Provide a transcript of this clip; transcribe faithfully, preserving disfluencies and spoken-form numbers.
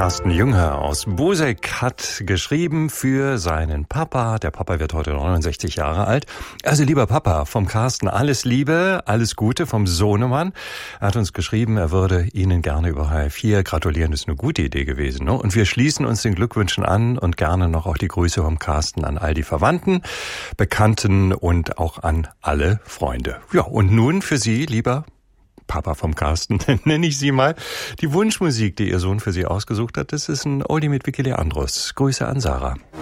Carsten Jünger aus Busek hat geschrieben für seinen Papa. Der Papa wird heute neunundsechzig Jahre alt. Also lieber Papa, vom Carsten alles Liebe, alles Gute vom Sohnemann. Er hat uns geschrieben, er würde Ihnen gerne über H R vier gratulieren. Das ist eine gute Idee gewesen, ne? Und wir schließen uns den Glückwünschen an und gerne noch auch die Grüße vom Carsten an all die Verwandten, Bekannten und auch an alle Freunde. Ja, und nun für Sie, lieber Papa vom Carsten, nenne ich Sie mal. Die Wunschmusik, die Ihr Sohn für Sie ausgesucht hat, das ist ein Oldie mit Vicky Leandros. Grüße an Sarah.